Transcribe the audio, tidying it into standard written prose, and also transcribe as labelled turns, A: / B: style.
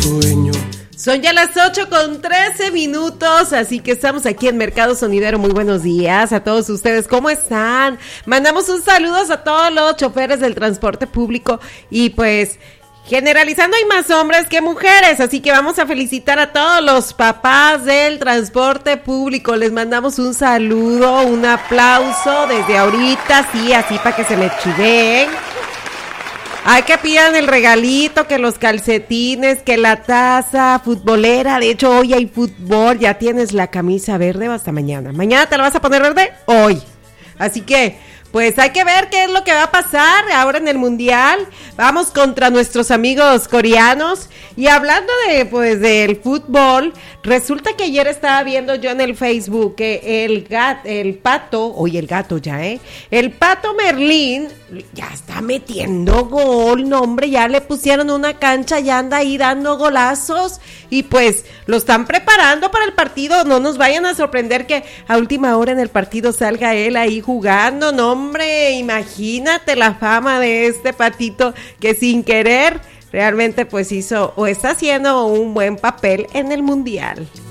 A: dueño.
B: Son ya las 8:13, así que estamos aquí en Mercado Sonidero. Muy buenos días a todos ustedes, ¿cómo están? Mandamos un saludo a todos los choferes del transporte público y pues generalizando hay más hombres que mujeres, así que vamos a felicitar a todos los papás del transporte público. Les mandamos un saludo, un aplauso desde ahorita, sí, así para que se me chiveen. Hay que pidan el regalito, que los calcetines, que la taza futbolera. De hecho, hoy hay fútbol. Ya tienes la camisa verde o hasta mañana. ¿Mañana te la vas a poner verde? Hoy. Así que, pues hay que ver qué es lo que va a pasar ahora en el Mundial. Vamos contra nuestros amigos coreanos. Y hablando de, pues, del fútbol, resulta que ayer estaba viendo yo en el Facebook que el pato Merlín ya está metiendo gol, no hombre, ya le pusieron una cancha, ya anda ahí dando golazos y pues lo están preparando para el partido. No nos vayan a sorprender que a última hora en el partido salga él ahí jugando, no hombre, imagínate la fama de este patito que sin querer realmente pues hizo o está haciendo un buen papel en el Mundial.